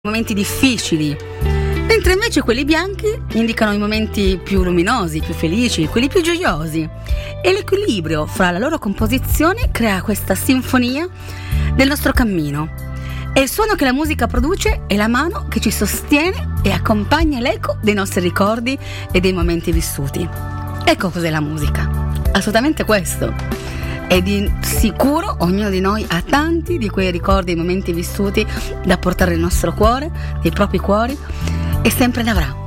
momenti difficili, mentre invece quelli bianchi indicano i momenti più luminosi, più felici, quelli più gioiosi, e l'equilibrio fra la loro composizione crea questa sinfonia del nostro cammino. E il suono che la musica produce è la mano che ci sostiene e accompagna l'eco dei nostri ricordi e dei momenti vissuti. Ecco cos'è la musica, assolutamente questo. E di sicuro ognuno di noi ha tanti di quei ricordi e momenti vissuti da portare nel nostro cuore, nei propri cuori, e sempre ne avrà.